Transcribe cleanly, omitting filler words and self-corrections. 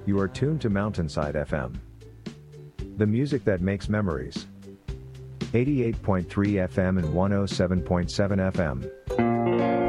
You are tuned to Mountainside FM. The music that makes memories. 88.3 FM and 107.7 FM.